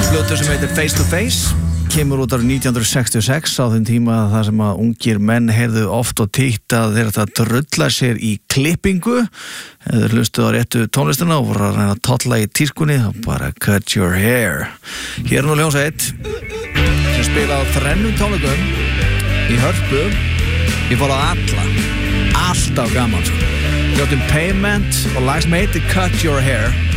plötu sem heitir Face to Face, kemur út árið 1966 á þeim tíma þar sem að ungir menn heyrðu oft og títt að þeir að drulla sér í klippingu. Þeir hlustuðu á réttu tónlistina og voru að reyna að tolla í tískunni, þá bara cut your hair. Hér er nú hljómsveit sem spila á 3 tónleikum í Hörpu. Ég fór á alla, alltaf gaman sko. Hljóttum Payment og lag sem heitir Cut Your Hair.